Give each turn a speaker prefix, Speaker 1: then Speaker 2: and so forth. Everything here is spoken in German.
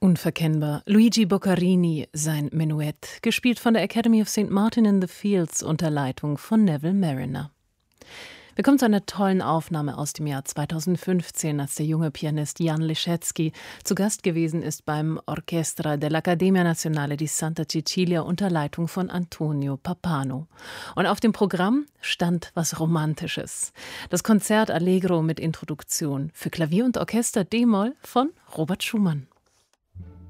Speaker 1: Unverkennbar. Luigi Boccarini, sein Menuett, gespielt von der Academy of St. Martin in the Fields unter Leitung von Neville Marriner. Wir kommen zu einer tollen Aufnahme aus dem Jahr 2015, als der junge Pianist Jan Leschetski zu Gast gewesen ist beim Orchestra dell'Accademia Nazionale di Santa Cecilia unter Leitung von Antonio Pappano. Und auf dem Programm stand was Romantisches. Das Konzert Allegro mit Introduktion für Klavier und Orchester d-Moll von Robert Schumann.